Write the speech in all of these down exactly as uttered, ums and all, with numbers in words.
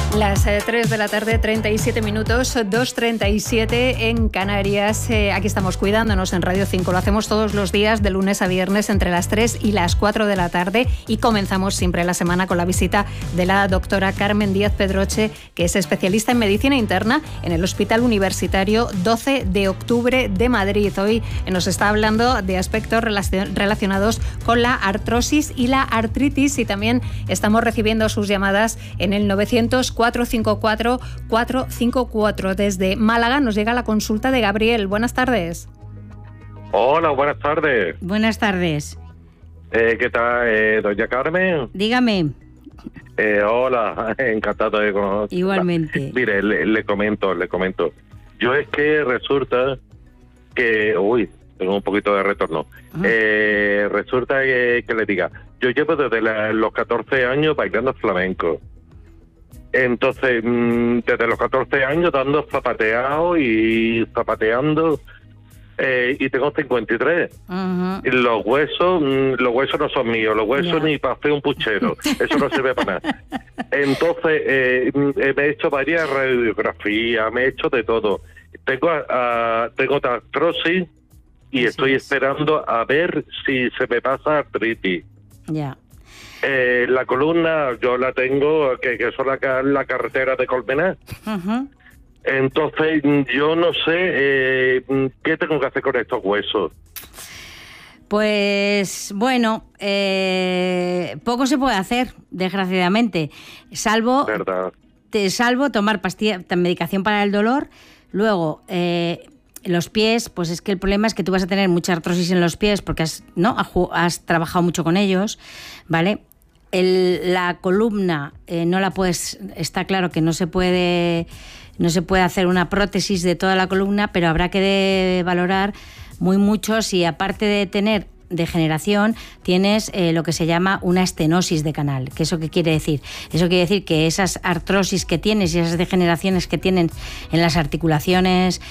Las eh, tres de la tarde, treinta y siete minutos, dos treinta y siete en Canarias. Eh, aquí estamos cuidándonos en Radio cinco. Lo hacemos todos los días, de lunes a viernes, entre las tres y las cuatro de la tarde. Y comenzamos siempre la semana con la visita de la doctora Carmen Díaz Pedroche, que es especialista en medicina interna en el Hospital Universitario doce de octubre de Madrid. Hoy nos está hablando de aspectos relacionados con la artrosis y la artritis. Y también estamos recibiendo sus llamadas en el novecientos cuatro cinco cuatro cuatro cinco cuatro. Desde Málaga nos llega la consulta de Gabriel. Buenas tardes. Hola, buenas tardes. Buenas tardes. Eh, ¿Qué tal, eh, doña Carmen? Dígame. Eh, hola, encantado de conocerla. Igualmente. Mire, le, le comento, le comento. Yo es que resulta que... Uy, tengo un poquito de retorno. Uh-huh. Eh, resulta que, que le diga, yo llevo desde la, los catorce años bailando flamenco. Entonces, desde los catorce años dando zapateado y zapateando, eh, y tengo cincuenta y tres. Uh-huh. Y los huesos, los huesos no son míos, los huesos yeah. ni para hacer un puchero, eso no sirve para nada. Entonces, eh, me he hecho varias radiografías, me he hecho de todo. Tengo, uh, tengo artrosis y Así estoy es. esperando a ver si se me pasa artritis. Ya. Yeah. Eh, la columna yo la tengo, que, que es la, la carretera de Colmenar. Uh-huh. Entonces yo no sé eh, qué tengo que hacer con estos huesos. Pues bueno, eh, poco se puede hacer, desgraciadamente, salvo, te, salvo tomar pastilla, medicación para el dolor. Luego, eh, los pies, pues es que el problema es que tú vas a tener mucha artrosis en los pies porque has, ¿no? has trabajado mucho con ellos, ¿vale? El, la columna eh, no la puedes, está claro que no se puede no se puede hacer una prótesis de toda la columna, pero habrá que de valorar muy mucho si aparte de tener degeneración tienes eh, lo que se llama una estenosis de canal. ¿Qué eso qué quiere decir? Eso quiere decir que esas artrosis que tienes y esas degeneraciones que tienen en las articulaciones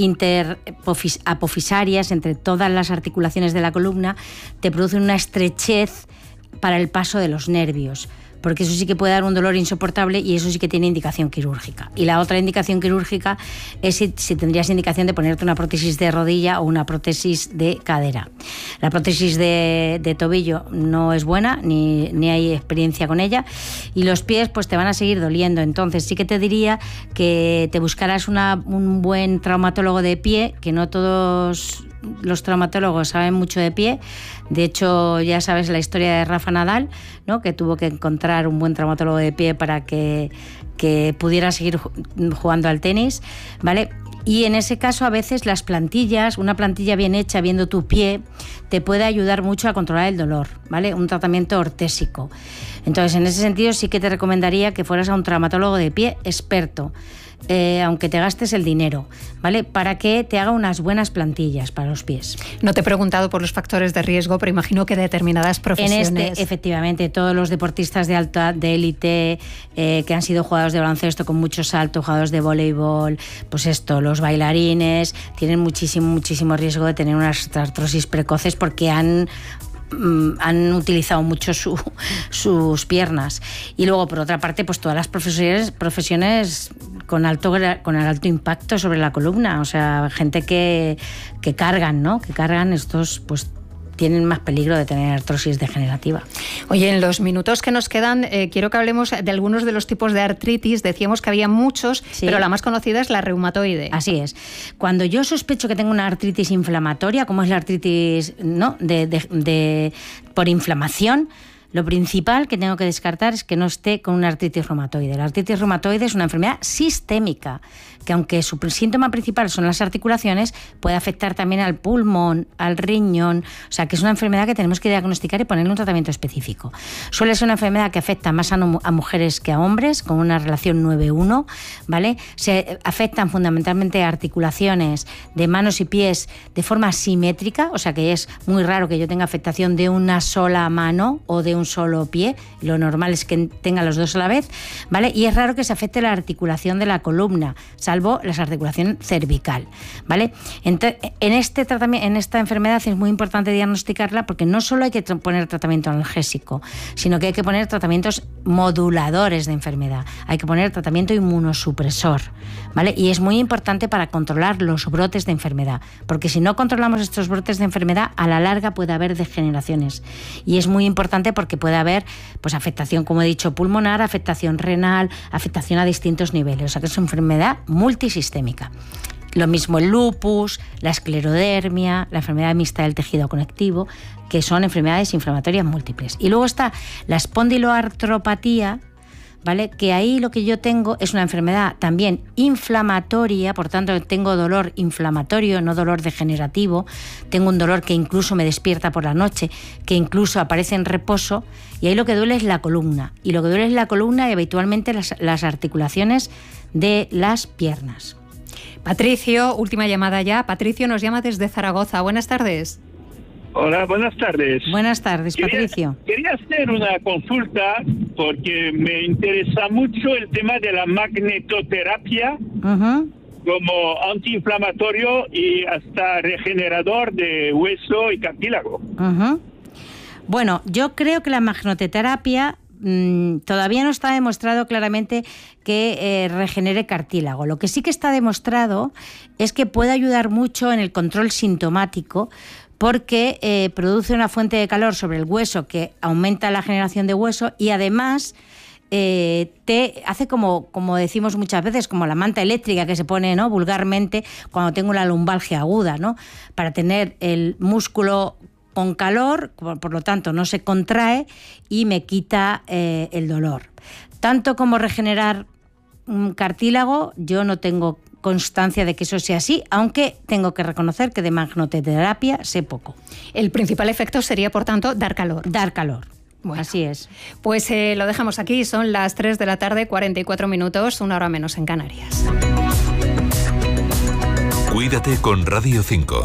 interapofisarias, entre todas las articulaciones de la columna, te producen una estrechez para el paso de los nervios, porque eso sí que puede dar un dolor insoportable y eso sí que tiene indicación quirúrgica. Y la otra indicación quirúrgica es si, si tendrías indicación de ponerte una prótesis de rodilla o una prótesis de cadera. La prótesis de, de tobillo no es buena, ni, ni hay experiencia con ella, y los pies pues te van a seguir doliendo. Entonces sí que te diría que te buscaras una, un buen traumatólogo de pie, que no todos los traumatólogos saben mucho de pie. De hecho, ya sabes la historia de Rafa Nadal, ¿no? Que tuvo que encontrar un buen traumatólogo de pie para que, que pudiera seguir jugando al tenis, ¿vale? Y en ese caso a veces las plantillas, una plantilla bien hecha viendo tu pie, te puede ayudar mucho a controlar el dolor, ¿vale? Un tratamiento ortésico. Entonces, en ese sentido sí que te recomendaría que fueras a un traumatólogo de pie experto, Eh, aunque te gastes el dinero, ¿vale? Para que te haga unas buenas plantillas para los pies. No te he preguntado por los factores de riesgo, pero imagino que determinadas profesiones... En este, efectivamente, todos los deportistas de alta, de élite, eh, que han sido jugadores de baloncesto con mucho salto, jugadores de voleibol, pues esto, los bailarines, tienen muchísimo, muchísimo riesgo de tener unas artrosis precoces porque han... han utilizado mucho su, sus piernas. Y luego, por otra parte, pues todas las profesiones, profesiones con alto con el alto impacto sobre la columna, o sea, gente que, que cargan, ¿no? Que cargan estos, pues tienen más peligro de tener artrosis degenerativa. Oye, en los minutos que nos quedan, eh, quiero que hablemos de algunos de los tipos de artritis. Decíamos que había muchos, sí, pero la más conocida es la reumatoide. Así es. Cuando yo sospecho que tengo una artritis inflamatoria, como es la artritis, ¿no? de, de, de por inflamación, lo principal que tengo que descartar es que no esté con una artritis reumatoide. La artritis reumatoide es una enfermedad sistémica, que aunque su síntoma principal son las articulaciones, puede afectar también al pulmón, al riñón, o sea que es una enfermedad que tenemos que diagnosticar y ponerle un tratamiento específico. Suele ser una enfermedad que afecta más a, no, a mujeres que a hombres, con una relación nueve uno, ¿vale? Se afectan fundamentalmente a articulaciones de manos y pies de forma simétrica, o sea que es muy raro que yo tenga afectación de una sola mano o de un un solo pie, lo normal es que tenga los dos a la vez, ¿vale? Y es raro que se afecte la articulación de la columna, salvo la articulación cervical, ¿vale? Entonces, en, este tratamiento, en esta enfermedad es muy importante diagnosticarla porque no solo hay que poner tratamiento analgésico, sino que hay que poner tratamientos moduladores de enfermedad, hay que poner tratamiento inmunosupresor, ¿vale? Y es muy importante para controlar los brotes de enfermedad, porque si no controlamos estos brotes de enfermedad, a la larga puede haber degeneraciones. Y es muy importante porque puede haber pues, afectación, como he dicho, pulmonar, afectación renal, afectación a distintos niveles. O sea que es una enfermedad multisistémica. Lo mismo el lupus, la esclerodermia, la enfermedad mixta del tejido conectivo, que son enfermedades inflamatorias múltiples. Y luego está la espondiloartropatía, ¿vale? Que ahí lo que yo tengo es una enfermedad también inflamatoria, por tanto tengo dolor inflamatorio, no dolor degenerativo, tengo un dolor que incluso me despierta por la noche, que incluso aparece en reposo, y ahí lo que duele es la columna, y lo que duele es la columna y habitualmente las, las articulaciones de las piernas. Patricio, última llamada ya. Patricio nos llama desde Zaragoza. Buenas tardes. Hola, buenas tardes. Buenas tardes, quería, Patricio. Quería hacer una consulta porque me interesa mucho el tema de la magnetoterapia uh-huh. como antiinflamatorio y hasta regenerador de hueso y cartílago. Uh-huh. Bueno, yo creo que la magnetoterapia mmm, todavía no está demostrado claramente que eh, regenere cartílago. Lo que sí que está demostrado es que puede ayudar mucho en el control sintomático, porque eh, produce una fuente de calor sobre el hueso que aumenta la generación de hueso y además eh, te hace como, como decimos muchas veces, como la manta eléctrica que se pone, ¿no?, vulgarmente cuando tengo una lumbalgia aguda, ¿no?, para tener el músculo con calor, por, por lo tanto no se contrae y me quita eh, el dolor. Tanto como regenerar un cartílago, yo no tengo constancia de que eso sea así, aunque tengo que reconocer que de magnetoterapia sé poco. El principal efecto sería, por tanto, dar calor. Dar calor. Bueno, así es. Pues eh, lo dejamos aquí, son las tres de la tarde, cuarenta y cuatro minutos, una hora menos en Canarias. Cuídate con Radio cinco.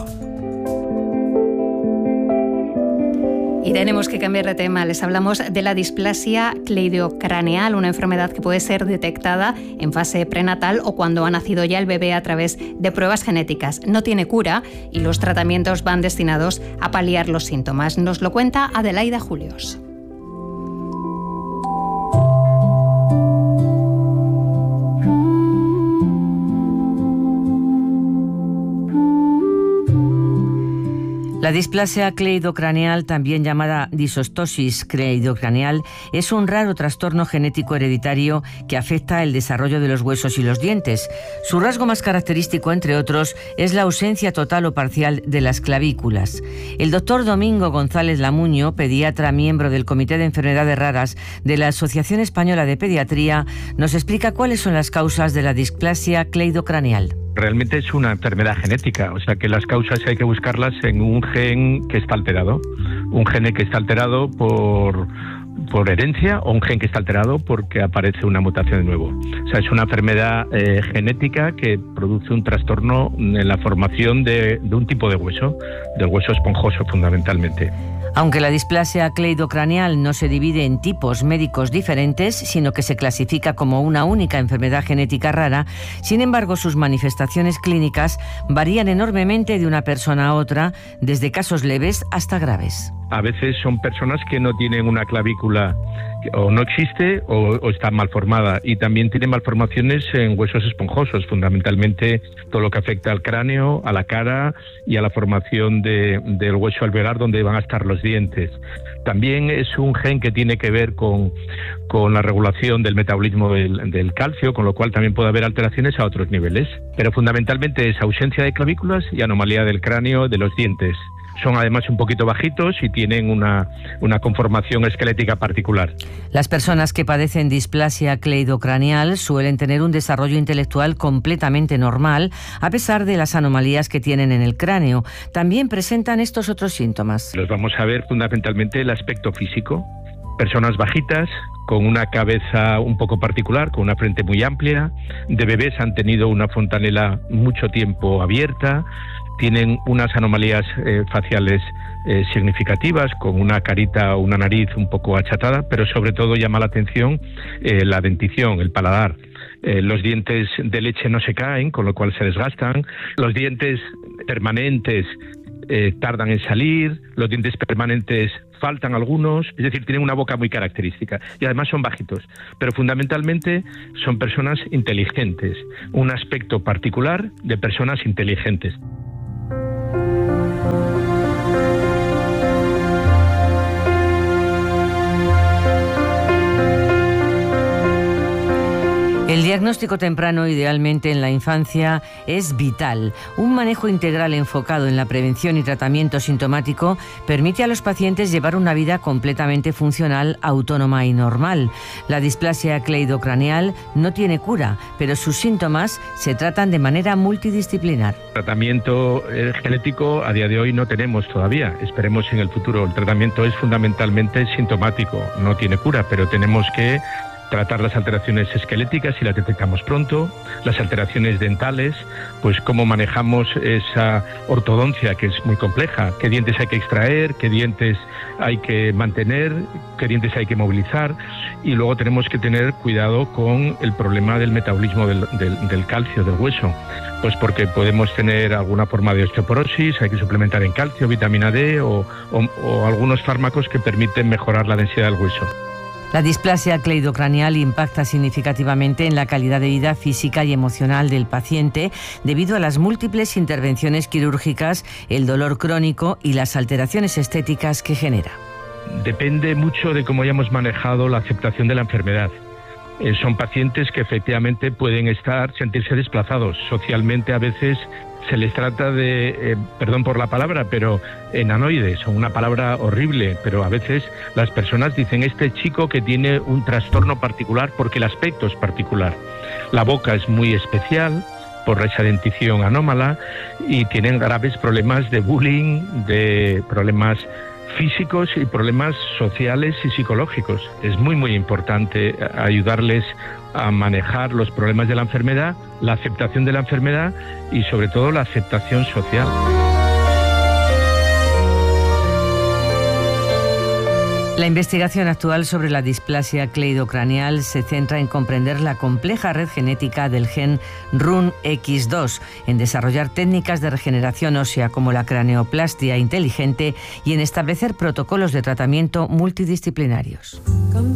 Y tenemos que cambiar de tema. Les hablamos de la displasia cleidocraneal, una enfermedad que puede ser detectada en fase prenatal o cuando ha nacido ya el bebé a través de pruebas genéticas. No tiene cura y los tratamientos van destinados a paliar los síntomas. Nos lo cuenta Adelaida Julios. La displasia cleidocraneal, también llamada disostosis cleidocraneal, es un raro trastorno genético hereditario que afecta el desarrollo de los huesos y los dientes. Su rasgo más característico, entre otros, es la ausencia total o parcial de las clavículas. El doctor Domingo González Lamuño, pediatra miembro del Comité de Enfermedades Raras de la Asociación Española de Pediatría, nos explica cuáles son las causas de la displasia cleidocraneal. Realmente es una enfermedad genética, o sea que las causas hay que buscarlas en un gen que está alterado, un gen que está alterado por, por herencia o un gen que está alterado porque aparece una mutación de nuevo. O sea, es una enfermedad eh, genética que produce un trastorno en la formación de, de un tipo de hueso, del hueso esponjoso fundamentalmente. Aunque la displasia cleidocraneal no se divide en tipos médicos diferentes, sino que se clasifica como una única enfermedad genética rara, sin embargo sus manifestaciones clínicas varían enormemente de una persona a otra, desde casos leves hasta graves. A veces son personas que no tienen una clavícula o no existe o, o está mal formada, y también tienen malformaciones en huesos esponjosos, fundamentalmente todo lo que afecta al cráneo, a la cara y a la formación de, del hueso alveolar donde van a estar los dientes. También es un gen que tiene que ver con, con la regulación del metabolismo del, del calcio, con lo cual también puede haber alteraciones a otros niveles, pero fundamentalmente es ausencia de clavículas y anomalía del cráneo, de los dientes. Son además un poquito bajitos y tienen una, una conformación esquelética particular. Las personas que padecen displasia cleidocraneal suelen tener un desarrollo intelectual completamente normal, a pesar de las anomalías que tienen en el cráneo. También presentan estos otros síntomas. Los vamos a ver fundamentalmente el aspecto físico. Personas bajitas, con una cabeza un poco particular, con una frente muy amplia. De bebés han tenido una fontanela mucho tiempo abierta. tienen unas anomalías eh, faciales eh, significativas, con una carita o una nariz un poco achatada, pero sobre todo llama la atención eh, la dentición, el paladar. Eh, los dientes de leche no se caen, con lo cual se desgastan. Los dientes permanentes eh, tardan en salir, los dientes permanentes faltan algunos, es decir, tienen una boca muy característica y además son bajitos, pero fundamentalmente son personas inteligentes, un aspecto particular de personas inteligentes. El diagnóstico temprano, idealmente en la infancia, es vital. Un manejo integral enfocado en la prevención y tratamiento sintomático permite a los pacientes llevar una vida completamente funcional, autónoma y normal. La displasia cleidocraneal no tiene cura, pero sus síntomas se tratan de manera multidisciplinar. Tratamiento eh, genético a día de hoy no tenemos todavía, esperemos en el futuro. El tratamiento es fundamentalmente sintomático, no tiene cura, pero tenemos que tratar las alteraciones esqueléticas si las detectamos pronto, las alteraciones dentales, pues cómo manejamos esa ortodoncia que es muy compleja, qué dientes hay que extraer, qué dientes hay que mantener, qué dientes hay que movilizar, y luego tenemos que tener cuidado con el problema del metabolismo del, del, del calcio, del hueso, pues porque podemos tener alguna forma de osteoporosis, hay que suplementar en calcio, vitamina D o, o, o algunos fármacos que permiten mejorar la densidad del hueso. La displasia cleidocraneal impacta significativamente en la calidad de vida física y emocional del paciente debido a las múltiples intervenciones quirúrgicas, el dolor crónico y las alteraciones estéticas que genera. Depende mucho de cómo hayamos manejado la aceptación de la enfermedad. Eh, son pacientes que efectivamente pueden estar, sentirse desplazados. Socialmente a veces se les trata de, eh, perdón por la palabra, pero enanoides, o una palabra horrible, pero a veces las personas dicen este chico que tiene un trastorno particular porque el aspecto es particular. La boca es muy especial por esa dentición anómala y tienen graves problemas de bullying, de problemas físicos y problemas sociales y psicológicos. Es muy muy importante ayudarles a manejar los problemas de la enfermedad, la aceptación de la enfermedad y sobre todo la aceptación social. La investigación actual sobre la displasia cleidocraneal se centra en comprender la compleja red genética del gen R U N X dos, en desarrollar técnicas de regeneración ósea como la craneoplastia inteligente y en establecer protocolos de tratamiento multidisciplinarios.